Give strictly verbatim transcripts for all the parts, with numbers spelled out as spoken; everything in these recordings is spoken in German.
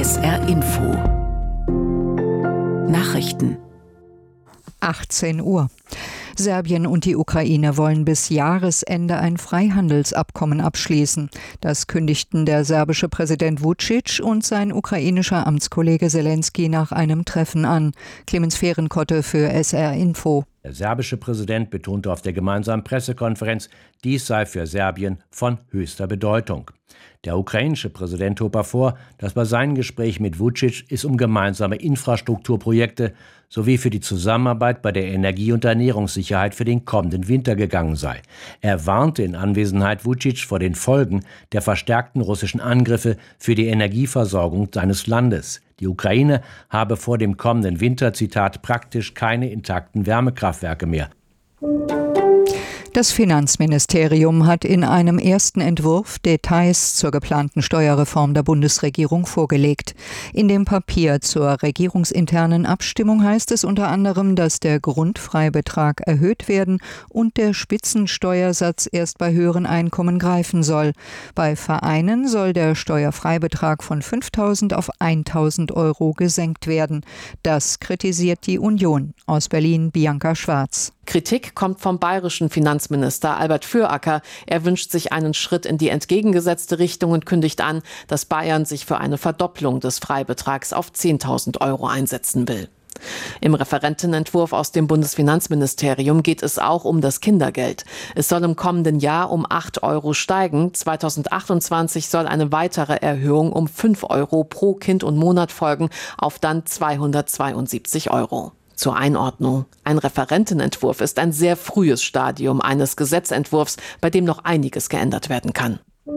S R Info Nachrichten achtzehn Uhr. Serbien und die Ukraine wollen bis Jahresende ein Freihandelsabkommen abschließen. Das kündigten der serbische Präsident Vučić und sein ukrainischer Amtskollege Selenskyj nach einem Treffen an. Clemens Fehrenkotte für S R Info. Der serbische Präsident betonte auf der gemeinsamen Pressekonferenz, dies sei für Serbien von höchster Bedeutung. Der ukrainische Präsident hob hervor, dass bei seinen Gesprächen mit Vučić es um gemeinsame Infrastrukturprojekte sowie für die Zusammenarbeit bei der Energie- und Ernährungssicherheit für den kommenden Winter gegangen sei. Er warnte in Anwesenheit Vučić vor den Folgen der verstärkten russischen Angriffe für die Energieversorgung seines Landes. Die Ukraine habe vor dem kommenden Winter, Zitat, praktisch keine intakten Wärmekraftwerke mehr. Das Finanzministerium hat in einem ersten Entwurf Details zur geplanten Steuerreform der Bundesregierung vorgelegt. In dem Papier zur regierungsinternen Abstimmung heißt es unter anderem, dass der Grundfreibetrag erhöht werden und der Spitzensteuersatz erst bei höheren Einkommen greifen soll. Bei Vereinen soll der Steuerfreibetrag von fünftausend auf eintausend Euro gesenkt werden. Das kritisiert die Union. Aus Berlin Bianca Schwarz. Kritik kommt vom bayerischen Finanzminister Albert Füracker. Er wünscht sich einen Schritt in die entgegengesetzte Richtung und kündigt an, dass Bayern sich für eine Verdopplung des Freibetrags auf zehntausend Euro einsetzen will. Im Referentenentwurf aus dem Bundesfinanzministerium geht es auch um das Kindergeld. Es soll im kommenden Jahr um acht Euro steigen. zweitausendachtundzwanzig soll eine weitere Erhöhung um fünf Euro pro Kind und Monat folgen, auf dann zweihundertzweiundsiebzig Euro. Zur Einordnung. Ein Referentenentwurf ist ein sehr frühes Stadium eines Gesetzentwurfs, bei dem noch einiges geändert werden kann.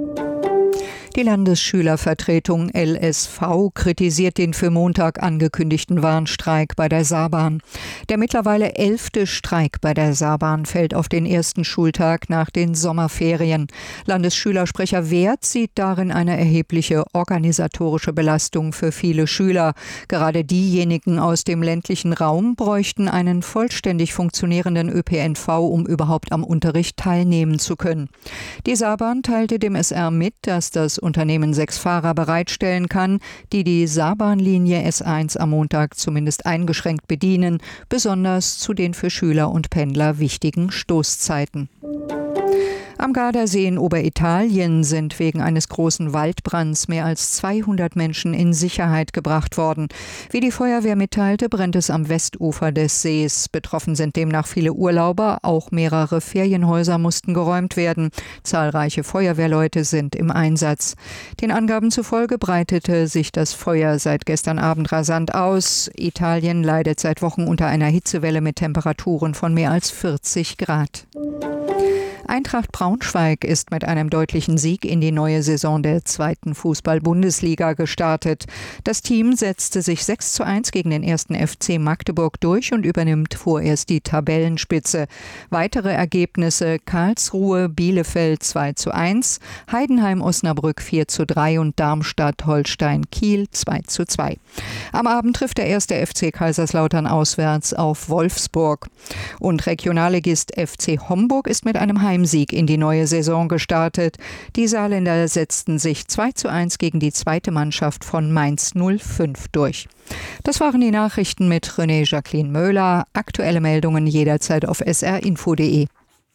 Die Landesschülervertretung L S V kritisiert den für Montag angekündigten Warnstreik bei der Saarbahn. Der mittlerweile elfte Streik bei der Saarbahn fällt auf den ersten Schultag nach den Sommerferien. Landesschülersprecher Werth sieht darin eine erhebliche organisatorische Belastung für viele Schüler. Gerade diejenigen aus dem ländlichen Raum bräuchten einen vollständig funktionierenden Ö P N V, um überhaupt am Unterricht teilnehmen zu können. Die Saarbahn teilte dem S R mit, dass das Unternehmen sechs Fahrer bereitstellen kann, die die Saarbahnlinie S eins am Montag zumindest eingeschränkt bedienen, besonders zu den für Schüler und Pendler wichtigen Stoßzeiten. Am Gardasee in Oberitalien sind wegen eines großen Waldbrands mehr als zweihundert Menschen in Sicherheit gebracht worden. Wie die Feuerwehr mitteilte, brennt es am Westufer des Sees. Betroffen sind demnach viele Urlauber, auch mehrere Ferienhäuser mussten geräumt werden. Zahlreiche Feuerwehrleute sind im Einsatz. Den Angaben zufolge breitete sich das Feuer seit gestern Abend rasant aus. Italien leidet seit Wochen unter einer Hitzewelle mit Temperaturen von mehr als vierzig Grad. Eintracht Braunschweig ist mit einem deutlichen Sieg in die neue Saison der zweiten Fußball-Bundesliga gestartet. Das Team setzte sich sechs zu eins gegen den ersten F C Magdeburg durch und übernimmt vorerst die Tabellenspitze. Weitere Ergebnisse: Karlsruhe, Bielefeld zwei zu eins, Heidenheim, Osnabrück vier zu drei und Darmstadt, Holstein, Kiel zwei zu zwei. Am Abend trifft der erste F C Kaiserslautern auswärts auf Wolfsburg. Und Regionalligist F C Homburg ist mit einem Heim Sieg in die neue Saison gestartet. Die Saarländer setzten sich zwei zu eins gegen die zweite Mannschaft von Mainz null fünf durch. Das waren die Nachrichten mit René Jacqueline Möhler. Aktuelle Meldungen jederzeit auf s r info punkt d e.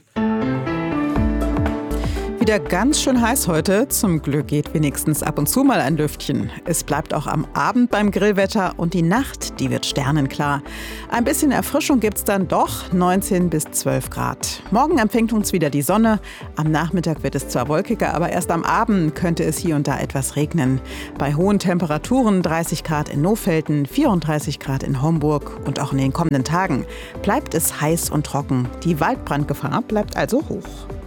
Wieder ganz schön heiß heute. Zum Glück geht wenigstens ab und zu mal ein Lüftchen. Es bleibt auch am Abend beim Grillwetter und die Nacht, die wird sternenklar. Ein bisschen Erfrischung gibt's dann doch, neunzehn bis zwölf Grad. Morgen empfängt uns wieder die Sonne. Am Nachmittag wird es zwar wolkiger, aber erst am Abend könnte es hier und da etwas regnen. Bei hohen Temperaturen dreißig Grad in Nohfelden, vierunddreißig Grad in Homburg und auch in den kommenden Tagen bleibt es heiß und trocken. Die Waldbrandgefahr bleibt also hoch.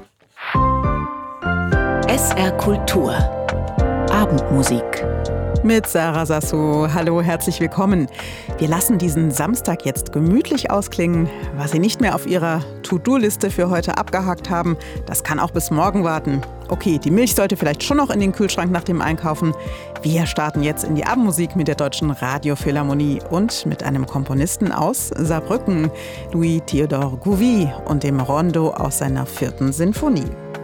S R Kultur Abendmusik mit Sarah Sasso. Hallo, herzlich willkommen. Wir lassen diesen Samstag jetzt gemütlich ausklingen. Was Sie nicht mehr auf Ihrer To-Do-Liste für heute abgehakt haben, das kann auch bis morgen warten. Okay, die Milch sollte vielleicht schon noch in den Kühlschrank nach dem Einkaufen. Wir starten jetzt in die Abendmusik mit der Deutschen Radiophilharmonie und mit einem Komponisten aus Saarbrücken, Louis Theodor Gouvy, und dem Rondo aus seiner vierten Sinfonie.